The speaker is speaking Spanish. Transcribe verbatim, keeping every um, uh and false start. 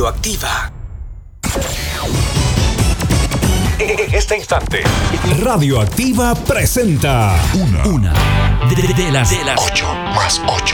Radioactiva. En este instante, Radioactiva presenta Una, una de, de las, de las ocho más ocho.